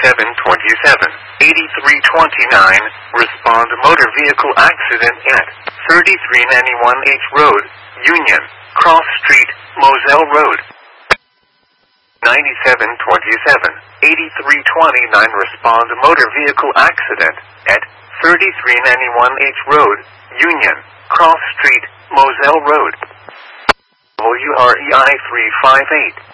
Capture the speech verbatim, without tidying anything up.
ninety-seven twenty-seven, eighty-three twenty-nine, respond motor vehicle accident at thirty-three ninety-one H Road, Union, Cross Street, Moselle Road. ninety-seven twenty-seven, eighty-three twenty-nine, respond motor vehicle accident at thirty-three ninety-one H Road, Union, Cross Street, Moselle Road. W R E I three five eight.